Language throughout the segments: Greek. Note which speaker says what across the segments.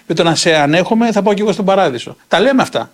Speaker 1: με το να σε ανέχομαι θα πάω και εγώ στον παράδεισο. Τα λέμε αυτά.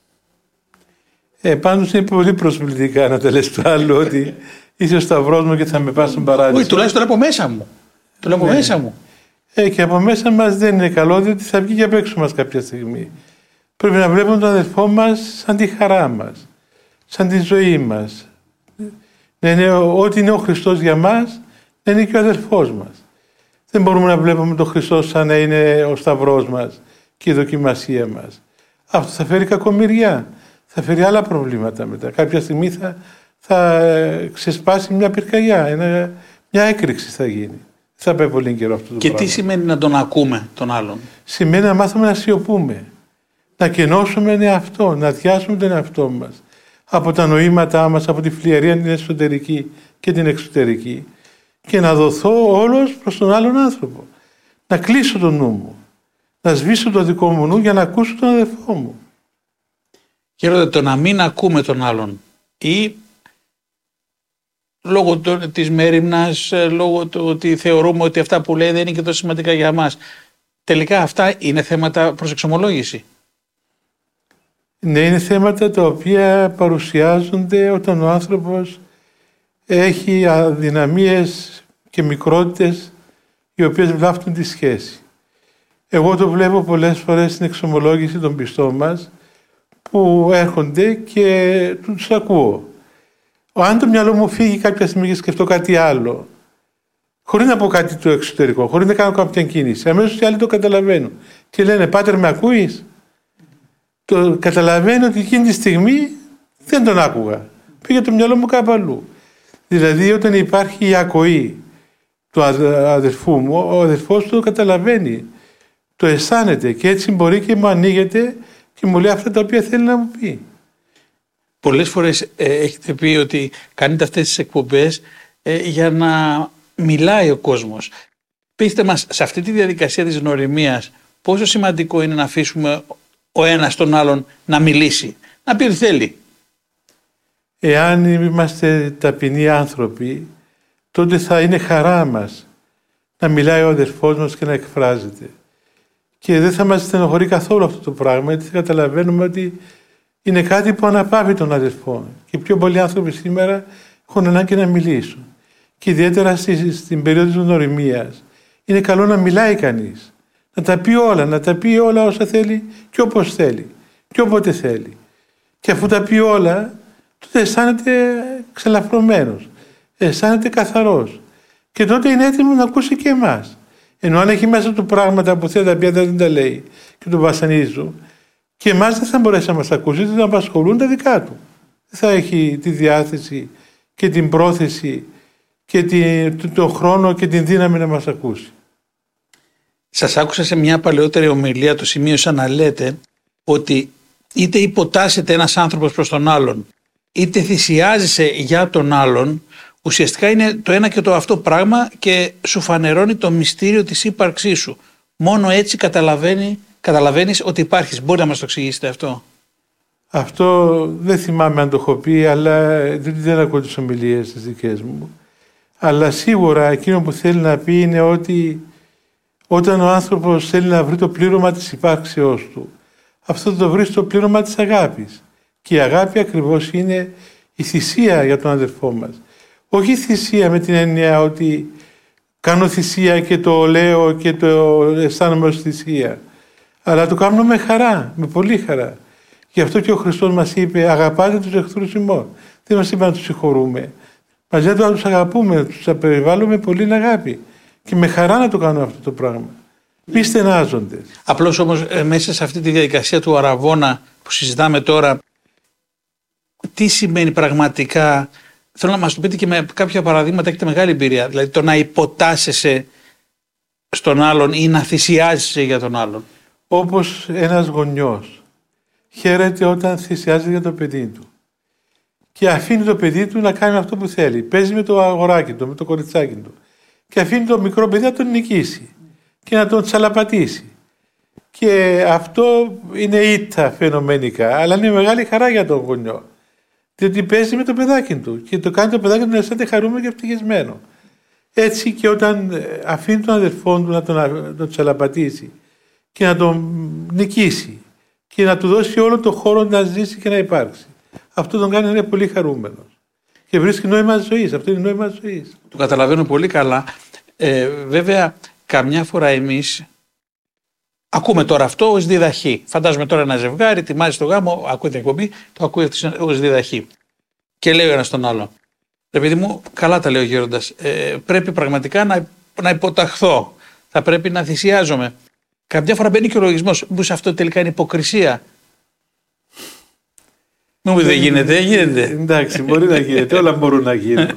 Speaker 2: Πάντως είναι πολύ προσβλητικά να τα λες το άλλο ότι είσαι ο σταυρός μου και θα με πας στον παράδεισο.
Speaker 1: Όχι, τουλάχιστον από μέσα μου. Το λέω από μέσα μου.
Speaker 2: Και από μέσα μας δεν είναι καλό, διότι θα βγει και απ' έξω μας κάποια στιγμή. Πρέπει να βλέπουμε τον αδελφό μας σαν τη χαρά μας, σαν τη ζωή μας. Να είναι ό,τι είναι ο Χριστός για μας, να είναι και ο αδελφός μας. Δεν μπορούμε να βλέπουμε τον Χριστό σαν να είναι ο σταυρός μας και η δοκιμασία μας. Αυτό θα φέρει κακομοιριά, θα φέρει άλλα προβλήματα μετά. Κάποια στιγμή θα ξεσπάσει μια πυρκαγιά, μια έκρηξη θα γίνει. Θα πάει πολύ καιρό αυτό το
Speaker 1: και
Speaker 2: πράγμα.
Speaker 1: Τι σημαίνει να τον ακούμε τον άλλον?
Speaker 2: Σημαίνει να μάθουμε να σιωπούμε, να κενώσουμε τον εαυτό, να αδειάσουμε τον εαυτό μας από τα νοήματά μας, από τη φλιαρία την εσωτερική και την εξωτερική και να δοθώ όλος προς τον άλλον άνθρωπο. Να κλείσω το νου μου, να σβήσω το δικό μου νου για να ακούσω τον αδελφό μου.
Speaker 1: Χαίρονται το να μην ακούμε τον άλλον ή λόγω της μέριμνας, λόγω του ότι θεωρούμε ότι αυτά που λέει δεν είναι και τόσο σημαντικά για μας. Τελικά αυτά είναι θέματα προς εξομολόγηση.
Speaker 2: Ναι, είναι θέματα τα οποία παρουσιάζονται όταν ο άνθρωπος έχει αδυναμίες και μικρότητες οι οποίες βλάφτουν τη σχέση. Εγώ το βλέπω πολλές φορές στην εξομολόγηση των πιστών μας που έρχονται και τους ακούω. Αν το μυαλό μου φύγει κάποια στιγμή και σκεφτώ κάτι άλλο, χωρίς να πω κάτι το εξωτερικό, χωρίς να κάνω κάποια κίνηση, αμέσως οι άλλοι το καταλαβαίνουν. Και λένε, Πάτερ, με ακούεις? Το καταλαβαίνω ότι εκείνη τη στιγμή δεν τον άκουγα. Πήγε το μυαλό μου κάπου αλλού. Δηλαδή, όταν υπάρχει η ακοή του αδερφού μου, ο αδερφός του το καταλαβαίνει, το αισθάνεται και έτσι μπορεί και μου ανοίγεται και μου λέει αυτά τα οποία θέλει να μου πει.
Speaker 1: Πολλές φορές έχετε πει ότι κάνετε αυτές τις εκπομπές για να μιλάει ο κόσμος. Πείστε μας, σε αυτή τη διαδικασία της γνωριμίας, πόσο σημαντικό είναι να αφήσουμε ο ένας τον άλλον να μιλήσει, να πει ό,τι θέλει.
Speaker 2: Εάν είμαστε ταπεινοί άνθρωποι, τότε θα είναι χαρά μας να μιλάει ο αδερφός μας και να εκφράζεται. Και δεν θα μας στενοχωρεί καθόλου αυτό το πράγμα, γιατί θα καταλαβαίνουμε ότι είναι κάτι που αναπαύει τον αδερφό. Και πιο πολλοί άνθρωποι σήμερα έχουν ανάγκη να μιλήσουν. Και ιδιαίτερα στην περίοδο της γνωριμίας είναι καλό να μιλάει κανείς. Να τα πει όλα όσα θέλει και όπως θέλει και όποτε θέλει. Και αφού τα πει όλα, τότε αισθάνεται ξελαφρωμένος, αισθάνεται καθαρός. Και τότε είναι έτοιμο να ακούσει και εμάς. Ενώ αν έχει μέσα του πράγματα που θέλει τα οποία δεν τα λέει και τον βασανίζουν, και εμάς δεν θα μπορέσει να μας ακούσει, δεν θα απασχολούν τα δικά του. Δεν θα έχει τη διάθεση και την πρόθεση και τον χρόνο και την δύναμη να μας ακούσει.
Speaker 1: Σας άκουσα σε μια παλαιότερη ομιλία, το σημείωσα να λέτε ότι είτε υποτάσσεται ένας άνθρωπος προς τον άλλον, είτε θυσιάζεσαι για τον άλλον, ουσιαστικά είναι το ένα και το αυτό πράγμα και σου φανερώνει το μυστήριο της ύπαρξής σου. Μόνο έτσι καταλαβαίνεις ότι υπάρχεις. Μπορεί να μας το εξηγήσετε αυτό?
Speaker 2: Αυτό δεν θυμάμαι αν το έχω πει, αλλά δεν ακούω τις ομιλίες τις δικές μου. Αλλά σίγουρα εκείνο που θέλει να πει είναι ότι όταν ο άνθρωπος θέλει να βρει το πλήρωμα της υπάρξεώς του, αυτό το βρει στο πλήρωμα της αγάπης. Και η αγάπη ακριβώς είναι η θυσία για τον αδερφό μας. Όχι θυσία με την έννοια ότι κάνω θυσία και το λέω και το αισθάνομαι ως θυσία. Αλλά το κάνουμε με χαρά, με πολύ χαρά. Γι' αυτό και ο Χριστός μας είπε αγαπάτε τους εχθρούς ημών. Δεν μας είπε να τους συγχωρούμε. Μας λέει να τους αγαπούμε, να τους περιβάλλουμε πολύ αγάπη. Και με χαρά να το κάνουμε αυτό το πράγμα. Μη στενάζονται.
Speaker 1: Απλώς όμως μέσα σε αυτή τη διαδικασία του αραβώνα που συζητάμε τώρα, τι σημαίνει πραγματικά? Θέλω να μας το πείτε και με κάποια παραδείγματα, έχετε μεγάλη εμπειρία. Δηλαδή το να υποτάσσεσαι στον άλλον ή να θυσιάζεσαι για τον άλλον.
Speaker 2: Όπως ένας γονιός χαίρεται όταν θυσιάζεται για το παιδί του και αφήνει το παιδί του να κάνει αυτό που θέλει. Παίζει με το αγοράκι του, με το κοριτσάκι του και αφήνει το μικρό παιδί να τον νικήσει και να τον τσαλαπατήσει. Και αυτό είναι ήττα φαινομενικά, αλλά είναι μεγάλη χαρά για τον γονιό. Διότι παίζει με το παιδάκι του και το κάνει το παιδάκι του να αισθάνεται χαρούμενο και ευτυχισμένο. Έτσι και όταν αφήνει τον αδερφό του να τον τσαλαπατήσει και να τον νικήσει και να του δώσει όλο τον χώρο να ζήσει και να υπάρξει. Αυτό τον κάνει να είναι πολύ χαρούμενος και βρίσκει νόημα ζωής. Αυτό είναι νόημα ζωής.
Speaker 1: Το καταλαβαίνω πολύ καλά. Βέβαια, καμιά φορά εμείς ακούμε τώρα αυτό ως διδαχή. Φαντάζομαι τώρα ένα ζευγάρι ετοιμάζει το γάμο, ακούει την εκπομπή, το ακούει ως διδαχή. Και λέει ο ένας τον άλλο: επειδή μου, καλά τα λέει ο γέροντας, πρέπει πραγματικά να υποταχθώ. Θα πρέπει να θυσιάζομαι. Καμιά φορά μπαίνει και ο λογισμός. Μήπως αυτό τελικά είναι υποκρισία? Δεν γίνεται.
Speaker 2: Εντάξει, μπορεί να γίνεται. Όλα μπορούν να γίνουν.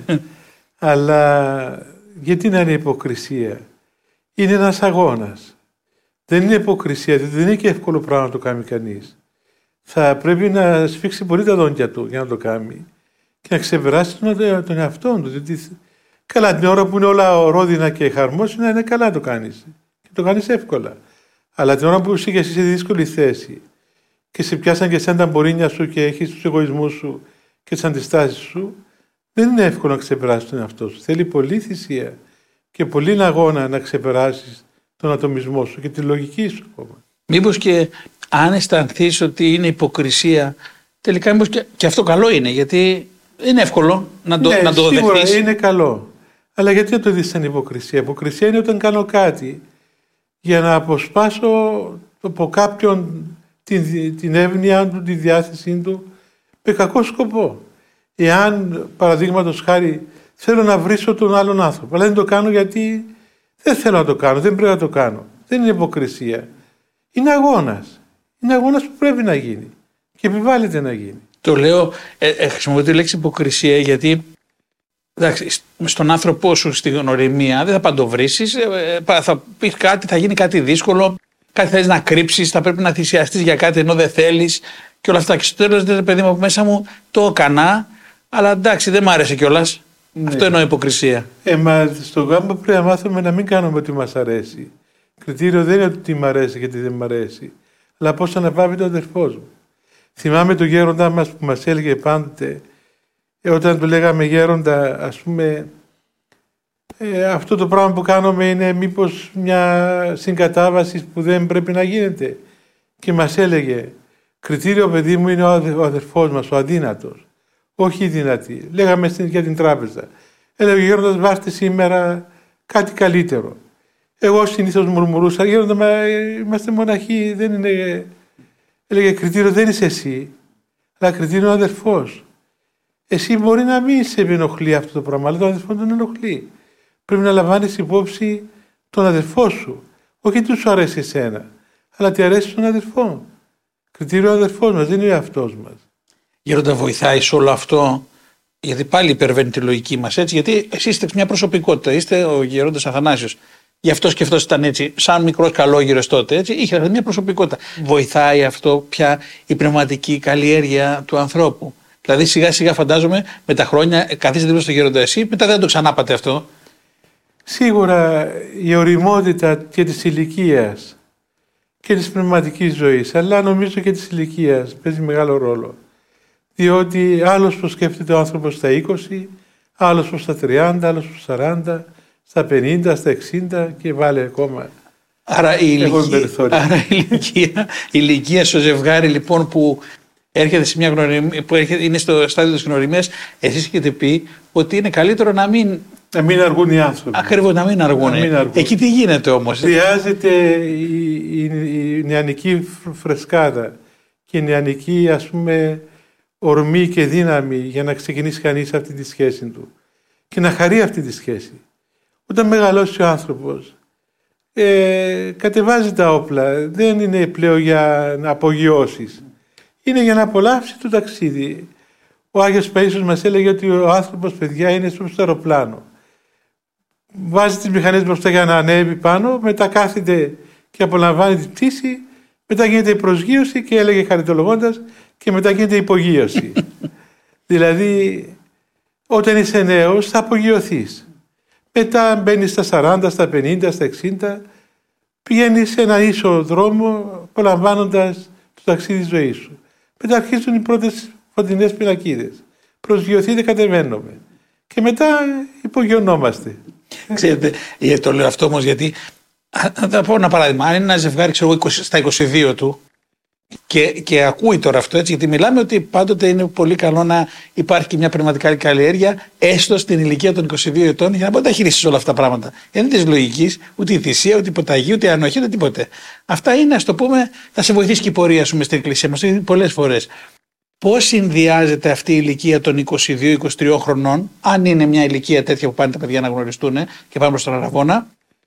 Speaker 2: Αλλά γιατί να είναι υποκρισία? Είναι ένας αγώνας. Δεν είναι υποκρισία, δεν είναι και εύκολο πράγμα να το κάνει κανείς. Θα πρέπει να σφίξει πολύ τα δόντια του για να το κάνει και να ξεπεράσει τον εαυτό του. Δηλαδή, καλά, την ώρα που είναι όλα ρόδινα και χαρμόσυνα, είναι καλά το κάνεις. Και το κάνεις εύκολα. Αλλά την ώρα που είσαι και εσύ σε δύσκολη θέση και σε πιάσαν και σαν τα μπορίνια σου και έχεις τους εγωισμούς σου και τις αντιστάσεις σου, δεν είναι εύκολο να ξεπεράσεις τον εαυτό σου. Θέλει πολλή θυσία και πολύ αγώνα να ξεπεράσεις τον ατομισμό σου και τη λογική σου ακόμα.
Speaker 1: Μήπως και αν αισθανθείς ότι είναι υποκρισία, τελικά μήπως και αυτό καλό είναι, γιατί είναι εύκολο να το δεχτείς.
Speaker 2: Σίγουρα είναι καλό. Αλλά γιατί να το δεις σαν υποκρισία? Υποκρισία είναι όταν κάνω κάτι για να αποσπάσω από κάποιον την εύνοια του, τη διάθεσή του, με κακό σκοπό. Εάν, παραδείγματος χάρη, θέλω να βρίσω τον άλλον άνθρωπο, αλλά δεν το κάνω γιατί δεν θέλω να το κάνω, δεν πρέπει να το κάνω. Δεν είναι υποκρισία. Είναι αγώνας. Είναι αγώνας που πρέπει να γίνει και επιβάλλεται να γίνει.
Speaker 1: Το λέω, χρησιμοποιώ τη λέξη υποκρισία γιατί εντάξει, στον άνθρωπό σου στη γνωριμία δεν θα παντοβρήσεις, θα πεις κάτι, θα γίνει κάτι δύσκολο, κάτι θέλεις να κρύψεις, θα πρέπει να θυσιαστείς για κάτι ενώ δεν θέλεις και όλα αυτά. Και στο τέλος, παιδί μου, από μέσα μου το έκανα, αλλά εντάξει, δεν μ' άρεσε κιόλας. Ναι. Αυτό εννοώ υποκρισία.
Speaker 2: Μα στον γάμο πρέπει να μάθουμε να μην κάνουμε ό,τι μας αρέσει. Κριτήριο δεν είναι ότι τι μ' αρέσει και τι δεν μ' αρέσει, αλλά πώς αναπαύει το αδερφός μου. Θυμάμαι τον γέροντά μας που μας έλεγε πάντοτε, όταν του λέγαμε γέροντα, ας πούμε, αυτό το πράγμα που κάνουμε είναι μήπως μια συγκατάβαση που δεν πρέπει να γίνεται. Και μας έλεγε, κριτήριο παιδί μου είναι ο αδερφός μας, ο αδύνατος, όχι η δυνατή. Λέγαμε για την τράπεζα. Έλεγε γέροντας, βάστε σήμερα κάτι καλύτερο. Εγώ συνήθως μουρμουρούσα, γέροντα, μα είμαστε μοναχοί, δεν είναι... Έλεγε, κριτήριο δεν είσαι εσύ, αλλά κριτήριο είναι ο αδερφός. Εσύ μπορεί να μην σε ενοχλεί αυτό το πράγμα, αλλά τον αδερφό τον ενοχλεί. Πρέπει να λαμβάνεις υπόψη τον αδερφό σου. Όχι τι σου αρέσει εσένα, αλλά τι αρέσει στον αδερφό. Κριτήριο ο αδερφός μας, δεν είναι ο εαυτός μας.
Speaker 1: Γέροντα, βοηθάει σε όλο αυτό, γιατί πάλι υπερβαίνει τη λογική μας, έτσι, γιατί εσείς είστε μια προσωπικότητα, είστε ο γέροντας Αθανάσιος. Γι' αυτό και αυτός ήταν έτσι, σαν μικρός καλόγυρος τότε, έτσι, είχε μια προσωπικότητα. Βοηθάει αυτό πια η πνευματική καλλιέργεια του ανθρώπου. Δηλαδή σιγά σιγά φαντάζομαι με τα χρόνια καθίσατε δίπλα στο γέροντα εσύ, μετά δεν το ξανάπατε αυτό.
Speaker 2: Σίγουρα η ωριμότητα και της ηλικίας και της πνευματικής ζωής, αλλά νομίζω και της ηλικίας παίζει μεγάλο ρόλο. Διότι άλλος που σκέφτεται ο άνθρωπος στα 20, άλλος που στα 30, άλλος που στα 40, στα 50, στα 60 και βάλε ακόμα.
Speaker 1: Άρα η ηλικία στο ζευγάρι λοιπόν που έρχεται σε μια γνωριμία, που είναι στο στάδιο της γνωριμίας, εσείς έχετε πει ότι είναι καλύτερο να μην
Speaker 2: αργούν οι άνθρωποι.
Speaker 1: Ακριβώς, να μην αργούν. Εκεί τι γίνεται όμως?
Speaker 2: Χρειάζεται η νεανική φρεσκάδα και η νεανική, ας πούμε, ορμή και δύναμη για να ξεκινήσει κανείς αυτή τη σχέση του και να χαρεί αυτή τη σχέση. Όταν μεγαλώσει ο άνθρωπος, κατεβάζει τα όπλα, δεν είναι πλέον για να απογειώσεις. Είναι για να απολαύσει το ταξίδι. Ο Άγιος Παΐσιος μας έλεγε ότι ο άνθρωπος, παιδιά, είναι στο αεροπλάνο. Βάζει τις μηχανές μπροστά για να ανέβει πάνω, μετά κάθεται και απολαμβάνει την πτήση, μετά γίνεται η προσγείωση και έλεγε χαριτολογώντας και μετά γίνεται η υπογείωση. Δηλαδή, όταν είσαι νέος θα απογειωθείς. Μετά μπαίνεις στα 40, στα 50, στα 60, πηγαίνεις σε ένα ίσο δρόμο απολαμβάνοντας το ταξίδι της ζωής σου. Μετά αρχίζουν οι πρώτες φωτεινές πινακίδες. Προσγειωθείτε, κατεβαίνουμε. Και μετά υπογειωνόμαστε.
Speaker 1: Ξέρετε, το λέω αυτό όμως γιατί Θα πω ένα παράδειγμα. Αν είναι ένα ζευγάρι, ξέρω εγώ, στα 22 του και ακούει τώρα αυτό, έτσι, γιατί μιλάμε ότι πάντοτε είναι πολύ καλό να υπάρχει και μια πνευματικά καλλιέργεια, έστω στην ηλικία των 22 ετών, για να μπορεί να χειριστεί όλα αυτά τα πράγματα. Δεν είναι τη λογική, ούτε η θυσία, ούτε η υποταγή, ούτε η ανοχή, ούτε τίποτε. Αυτά είναι, α το πούμε, θα σε βοηθήσει και η πορεία σου μες στην εκκλησία μας. Πολλές φορές. Πώς συνδυάζεται αυτή η ηλικία των 22-23 χρονών, αν είναι μια ηλικία τέτοια που πάνε τα παιδιά να γνωριστούν και πάμε προς τον Αραβώνα,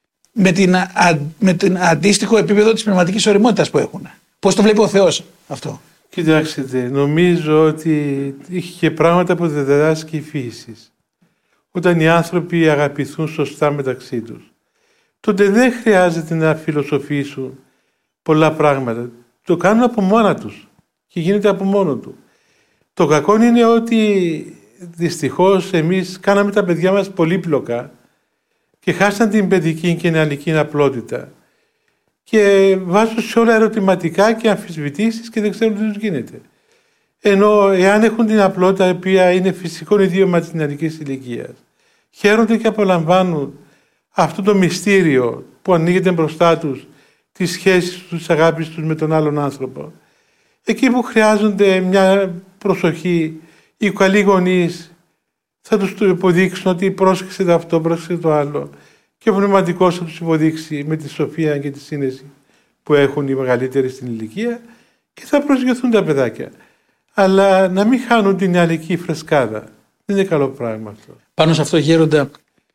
Speaker 1: με την αντίστοιχο επίπεδο της πνευματικής ωριμότητας που έχουν. Πώς το βλέπει ο Θεός αυτό?
Speaker 2: Κοιτάξτε, νομίζω ότι είχε και πράγματα που δεν διδάσκει η φύση. Όταν οι άνθρωποι αγαπηθούν σωστά μεταξύ τους, τότε δεν χρειάζεται να φιλοσοφήσουν πολλά πράγματα. Το κάνουν από μόνα τους και γίνεται από μόνο του. Το κακό είναι ότι δυστυχώς εμείς κάναμε τα παιδιά μας πολύπλοκα και χάσαν την παιδική και νεανική απλότητα. Και βάζουν σε όλα ερωτηματικά και αμφισβητήσεις και δεν ξέρουν τι τους γίνεται. Ενώ εάν έχουν την απλότητα, η οποία είναι φυσικό ιδίωμα της νεανικής ηλικίας, χαίρονται και απολαμβάνουν αυτό το μυστήριο που ανοίγεται μπροστά τους, τις σχέσεις τους, τις αγάπης τους με τον άλλον άνθρωπο. Εκεί που χρειάζονται μια προσοχή, οι καλοί γονείς θα τους το υποδείξουν ότι πρόσεξε το αυτό, πρόσεξε το άλλο. Και ο πνευματικός θα τους υποδείξει με τη σοφία και τη σύνεση που έχουν οι μεγαλύτεροι στην ηλικία και θα προσγειωθούν τα παιδάκια. Αλλά να μην χάνουν την νεανική φρεσκάδα. Δεν είναι καλό πράγμα αυτό.
Speaker 1: Πάνω σε αυτό, Γέροντα,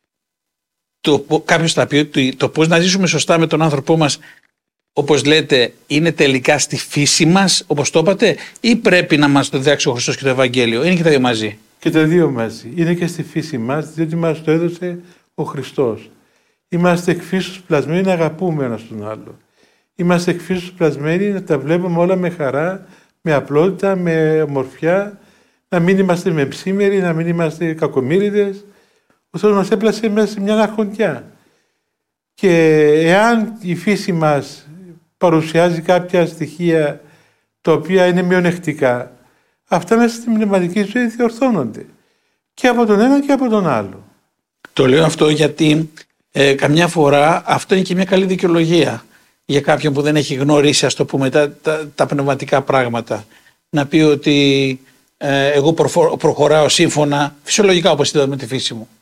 Speaker 1: κάποιος θα πει ότι το πώς να ζήσουμε σωστά με τον άνθρωπό μας, όπως λέτε, είναι τελικά στη φύση μας, όπως το είπατε, ή πρέπει να μας το διδάξει ο Χριστός και το Ευαγγέλιο? Είναι και τα δύο μαζί?
Speaker 2: Και τα δύο μαζί. Είναι και στη φύση μας, διότι μας το έδωσε ο Χριστός. Είμαστε εκφύσους πλασμένοι να αγαπούμε ένας τον άλλο. Είμαστε εκφύσους πλασμένοι να τα βλέπουμε όλα με χαρά, με απλότητα, με ομορφιά, να μην είμαστε μεμψίμεροι, να μην είμαστε κακομοίριδες. Ο Θεός μας έπλασε μέσα σε μια αρχοντιά. Και εάν η φύση μας παρουσιάζει κάποια στοιχεία τα οποία είναι μειονεκτικά, αυτά μέσα στην πνευματική ζωή διορθώνονται. Και από τον ένα και από τον άλλο.
Speaker 1: Το λέω αυτό γιατί καμιά φορά αυτό είναι και μια καλή δικαιολογία για κάποιον που δεν έχει γνωρίσει, ας το πούμε, τα πνευματικά πράγματα. Να πει ότι εγώ προχωράω σύμφωνα, φυσιολογικά, όπως είδα με τη φύση μου.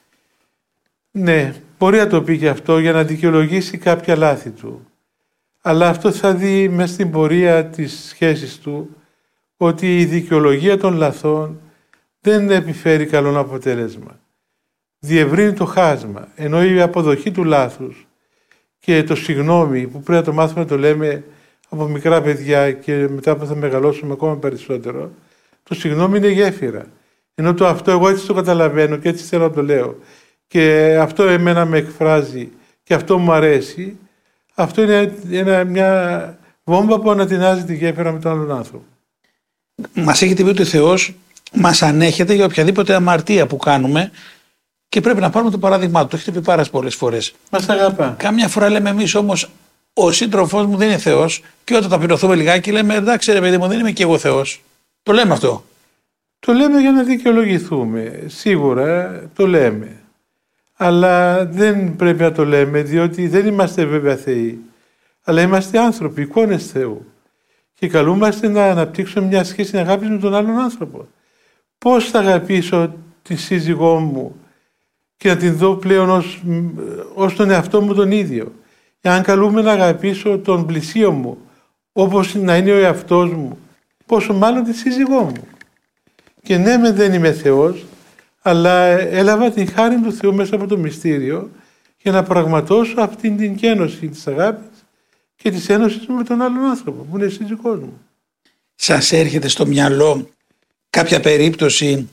Speaker 2: Ναι, μπορεί να το πει και αυτό για να δικαιολογήσει κάποια λάθη του. Αλλά αυτό θα δει μέσα στην πορεία της σχέσης του ότι η δικαιολογία των λαθών δεν επιφέρει καλό αποτέλεσμα. Διευρύνει το χάσμα, ενώ η αποδοχή του λάθους και το συγγνώμη που πρέπει να το μάθουμε να το λέμε από μικρά παιδιά και μετά που θα μεγαλώσουμε ακόμα περισσότερο, το συγγνώμη είναι γέφυρα. Ενώ το αυτό εγώ έτσι το καταλαβαίνω και έτσι θέλω να το λέω και αυτό εμένα με εκφράζει και αυτό μου αρέσει, αυτό είναι μια βόμβα που ανατινάζει τη γέφυρα με τον άλλον άνθρωπο.
Speaker 1: Μας έχετε πει ότι ο Θεός μας ανέχεται για οποιαδήποτε αμαρτία που κάνουμε και πρέπει να πάρουμε το παράδειγμά του. Το έχετε πει πάρα πολλές φορές.
Speaker 2: Μας αγαπά.
Speaker 1: Κάμια φορά λέμε εμείς όμως, ο σύντροφός μου δεν είναι Θεός, και όταν ταπεινωθούμε λιγάκι λέμε, εντάξει ρε παιδί μου, δεν είμαι και εγώ Θεός. Το λέμε αυτό?
Speaker 2: Το λέμε για να δικαιολογηθούμε. Σίγουρα το λέμε. Αλλά δεν πρέπει να το λέμε, διότι δεν είμαστε βέβαια Θεοί. Αλλά είμαστε άνθρωποι, εικόνες Θεού. Και καλούμαστε να αναπτύξουμε μια σχέση αγάπης με τον άλλον άνθρωπο. Πώς θα αγαπήσω τη σύζυγό μου και να την δω πλέον ως τον εαυτό μου τον ίδιο? Εάν καλούμε να αγαπήσω τον πλησίο μου όπως να είναι ο εαυτός μου, πόσο μάλλον τη σύζυγό μου. Και ναι, δεν είμαι Θεός, αλλά έλαβα την χάρη του Θεού μέσα από το μυστήριο για να πραγματώσω αυτήν την κένωση της αγάπης και της ένωσης μου με τον άλλον άνθρωπο που είναι σύζυγός μου.
Speaker 1: Σας έρχεται στο μυαλό κάποια περίπτωση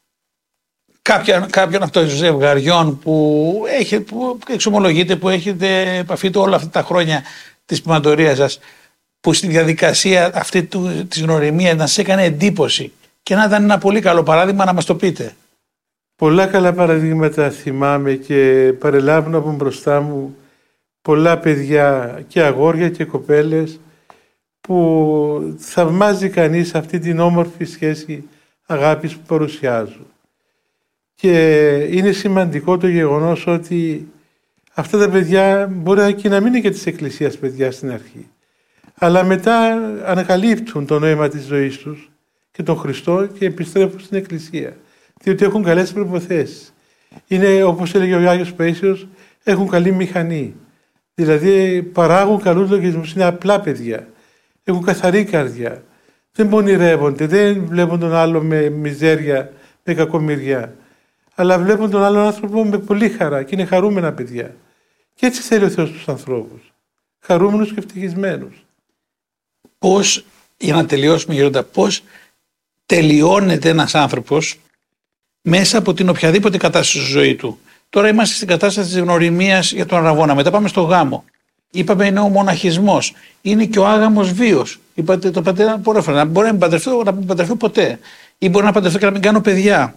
Speaker 1: κάποιον από των ζευγαριών που εξομολογείτε, που έχετε επαφή του όλα αυτά τα χρόνια της πνευματορίας σας, που στη διαδικασία αυτή της γνωριμίας να σας έκανε εντύπωση και να ήταν ένα πολύ καλό παράδειγμα, να μας το πείτε?
Speaker 2: Πολλά καλά παραδείγματα θυμάμαι και παρελάβουν από μπροστά μου πολλά παιδιά και αγόρια και κοπέλες που θαυμάζει κανείς αυτή την όμορφη σχέση αγάπης που παρουσιάζουν. Και είναι σημαντικό το γεγονός ότι Αυτά τα παιδιά μπορεί και να μην είναι και της Εκκλησίας παιδιά στην αρχή. Αλλά μετά ανακαλύπτουν το νόημα της ζωής τους και τον Χριστό και επιστρέφουν στην Εκκλησία. Διότι έχουν καλές προϋποθέσεις. Είναι, όπως έλεγε ο Άγιος Παΐσιος, έχουν καλή μηχανή. Δηλαδή παράγουν καλούς λογισμούς, είναι απλά παιδιά. Έχουν καθαρή καρδιά. Δεν πονηρεύονται, δεν βλέπουν τον άλλο με μιζέρια, με κακομοιριά. Αλλά βλέπουν τον άλλον άνθρωπο με πολύ χαρά και είναι χαρούμενα παιδιά. Και έτσι θέλει ο Θεός τους ανθρώπους. Χαρούμενους και ευτυχισμένους.
Speaker 1: Πώς, για να τελειώσουμε Γέροντα, πώς τελειώνεται ένας άνθρωπος μέσα από την οποιαδήποτε κατάσταση στη ζωή του. Τώρα είμαστε στην κατάσταση της γνωριμίας για τον αραβόνα, μετά πάμε στο γάμο. Είπαμε είναι ο μοναχισμός, είναι και ο άγαμος βίος. Είπατε το πατέρα μπορεί να μην παντρευτώ ποτέ, ή μπορεί να παντρευτώ και να μην κάνω παιδιά.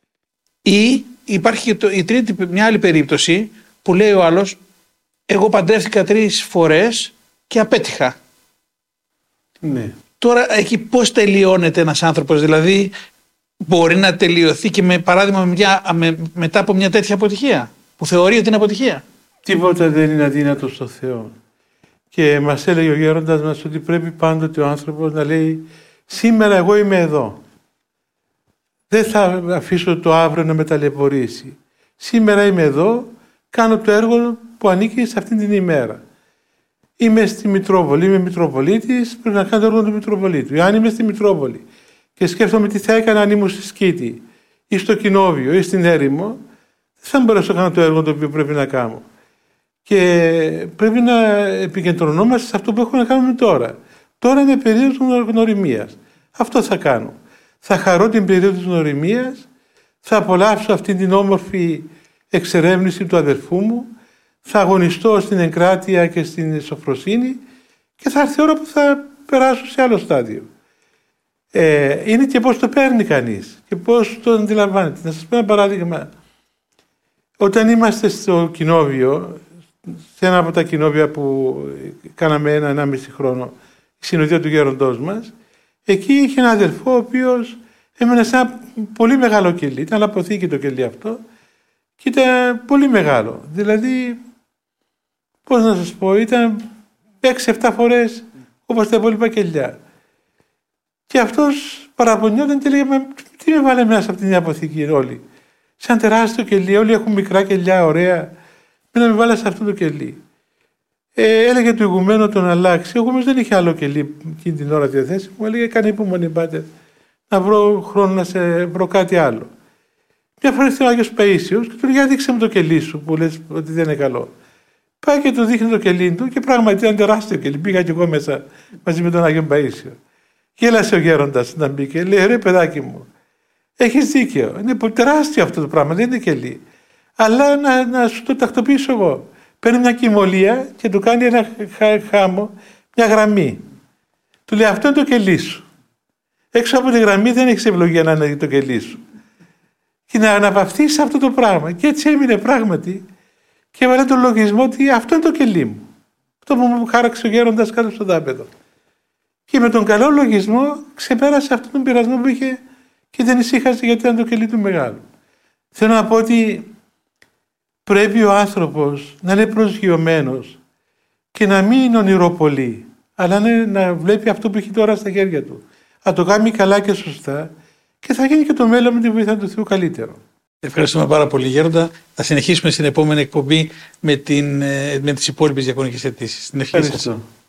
Speaker 1: Ή υπάρχει μια άλλη περίπτωση που λέει ο άλλος, εγώ παντρεύτηκα 3 φορές και απέτυχα.
Speaker 2: Ναι.
Speaker 1: Τώρα εκεί πώς τελειώνεται ένας άνθρωπος, δηλαδή μπορεί να τελειωθεί και με παράδειγμα μετά από μια τέτοια αποτυχία που θεωρεί ότι είναι αποτυχία?
Speaker 2: Τίποτα δεν είναι αδύνατο στο Θεό. Και μας έλεγε ο γέροντας μας ότι πρέπει πάντοτε ο άνθρωπος να λέει σήμερα εγώ είμαι εδώ. Δεν θα αφήσω το αύριο να με ταλαιπωρήσει. Σήμερα είμαι εδώ, κάνω το έργο που ανήκει σε αυτήν την ημέρα. Είμαι στη Μητρόπολη, είμαι Μητροπολίτης, πρέπει να κάνω το έργο του Μητροπολίτου. Αν είμαι στη Μητρόπολη και σκέφτομαι τι θα έκανα αν ήμουν στη Σκήτη ή στο Κοινόβιο ή στην Έρημο, δεν θα μπορέσω να κάνω το έργο το οποίο πρέπει να κάνω. Και πρέπει να επικεντρωνόμαστε σε αυτό που έχουμε να κάνουμε τώρα. Τώρα είναι περίοδος γνωριμίας. Αυτό θα κάνω. Θα χαρώ την περίοδο της γνωριμίας, θα απολαύσω αυτή την όμορφη εξερεύνηση του αδερφού μου, θα αγωνιστώ στην εγκράτεια και στην σοφροσύνη και θα έρθει η ώρα που θα περάσω σε άλλο στάδιο. Είναι και πώς το παίρνει κανείς και πώς το αντιλαμβάνεται. Να σας πω ένα παράδειγμα. Όταν είμαστε στο κοινόβιο, σε ένα από τα κοινόβια που κάναμε 1,5 χρόνο, η συνοδεία του γέροντός μας, εκεί είχε ένα αδελφό ο οποίος έμενε σε ένα πολύ μεγάλο κελί. Ήταν αποθήκη το κελί αυτό και ήταν πολύ μεγάλο. Δηλαδή, πώς να σας πω, ήταν 6-7 φορές όπως τα υπόλοιπα κελιά. Και αυτός παραπονιόταν και έλεγε, τι με βάλε μέσα από αυτήν την αποθήκη όλοι. Σαν τεράστιο κελί, όλοι έχουν μικρά κελιά, ωραία. Μην με βάλε σε αυτό το κελί. Έλεγε του ηγουμένου τον αλλάξει. Εγώ όμως δεν είχε άλλο κελί εκείνη την ώρα διαθέσιμο. Μου έλεγε, κάνε υπομονή, πάτερ, να βρω χρόνο να σε βρω κάτι άλλο. Μια φορά ήρθε ο Άγιος Παΐσιος και του λέει, δείξε μου το κελί σου που λες ότι δεν είναι καλό. Πάει και του δείχνει το κελί του και πράγματι ήταν τεράστιο κελί. Πήγα κι εγώ μέσα μαζί με τον Άγιο Παΐσιο. Γέλασε ο γέροντας όταν μπήκε. Λέει, ρε παιδάκι μου, έχεις δίκιο. Είναι τεράστιο αυτό το πράγμα, δεν είναι κελί. Αλλά να σου το τακτοποιήσω εγώ. Παίρνει μια κοιμωλία και του κάνει ένα χάμο, μια γραμμή. Του λέει, αυτό είναι το κελί σου. Έξω από τη γραμμή δεν έχεις ευλογία να είναι το κελί σου. Και να αναπαυτείς αυτό το πράγμα. Και έτσι έμεινε πράγματι και έβαλε τον λογισμό ότι αυτό είναι το κελί μου. Αυτό που μου χάραξε ο γέροντας κάτω στο δάπεδο. Και με τον καλό λογισμό ξεπέρασε αυτόν τον πειρασμό που είχε και δεν ησύχασε γιατί ήταν το κελί του μεγάλο. Θέλω να πω ότι πρέπει ο άνθρωπος να είναι προσγειωμένος και να μην ονειροπολεί, αλλά να βλέπει αυτό που έχει τώρα στα χέρια του. Να το κάνει καλά και σωστά και θα γίνει και το μέλλον με τη βοήθεια του Θεού καλύτερο.
Speaker 1: Ευχαριστούμε πάρα πολύ γέροντα. Θα συνεχίσουμε στην επόμενη εκπομπή με τις υπόλοιπες διακονικές αιτήσεις.
Speaker 2: Ευχαριστώ.